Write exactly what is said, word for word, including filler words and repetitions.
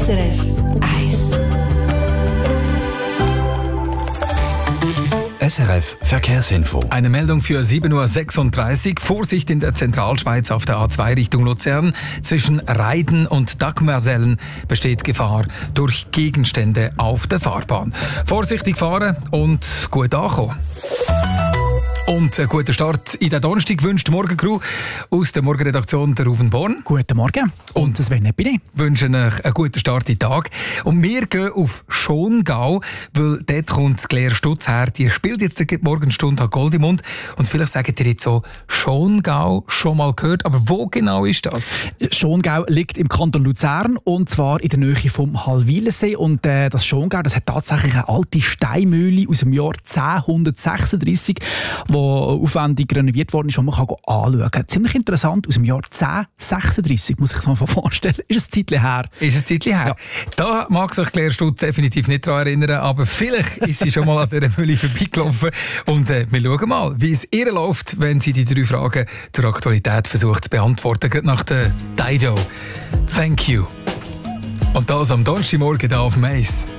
S R F eins. S R F Verkehrsinfo. Eine Meldung für sieben Uhr sechsunddreißig. Vorsicht in der Zentralschweiz auf der A zwei Richtung Luzern. Zwischen Reiden und Dagmersellen besteht Gefahr durch Gegenstände auf der Fahrbahn. Vorsichtig fahren und gut ankommen. Und einen guten Start in den Donnerstag wünscht die Morgencrew aus der Morgenredaktion der Ruven Born. Guten Morgen und das Sven Epine. Wünschen euch einen guten Start in den Tag. Und wir gehen auf Schongau, weil dort kommt Claire Stutz her. Die spielt jetzt die Morgenstunde an Goldimund. Und vielleicht sagt ihr jetzt so, Schongau schon mal gehört, aber wo genau ist das? Schongau liegt im Kanton Luzern und zwar in der Nähe vom Hallwilensee. Und äh, das Schongau, das hat tatsächlich eine alte Steinmühle aus dem Jahr zehnhundertsechsunddreissig, die aufwendig renoviert worden ist und man kann anschauen. Ziemlich interessant, aus dem Jahr zehnhundertsechsunddreissig, muss ich es mal vorstellen. Ist ein Zeitchen her. Ist ein Zeitchen her. Ja. Da mag sich Claire Stutz definitiv nicht daran erinnern, aber vielleicht ist sie schon mal an dieser Mühle vorbeigelaufen. Und äh, wir schauen mal, wie es ihr läuft, wenn sie die drei Fragen zur Aktualität versucht zu beantworten. Gerade nach der Dido. Thank you. Und das am Donnerstagmorgen hier auf Mais.